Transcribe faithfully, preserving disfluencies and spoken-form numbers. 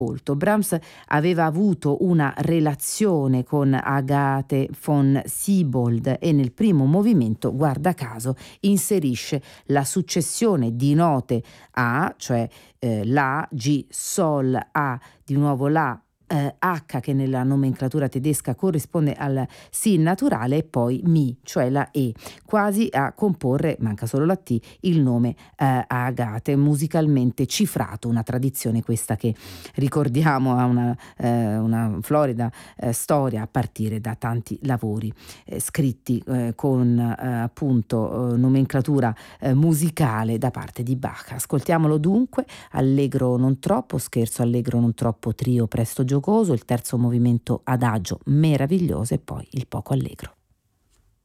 Molto. Brahms aveva avuto una relazione con Agathe von Siebold e nel primo movimento, guarda caso, inserisce la successione di note A, cioè eh, La, G, Sol, A, di nuovo La, eh, H che nella nomenclatura tedesca corrisponde al Si naturale e poi Mi, cioè la E, quasi a comporre, manca solo la T, il nome eh, Agathe, musicalmente cifrato, una tradizione questa che ricordiamo ha una, eh, una florida eh, storia a partire da tanti lavori eh, scritti eh, con eh, appunto eh, nomenclatura eh, musicale da parte di Bach. Ascoltiamolo dunque, allegro non troppo, scherzo allegro non troppo, trio presto giocoso, il terzo movimento adagio meraviglioso e poi il poco allegro.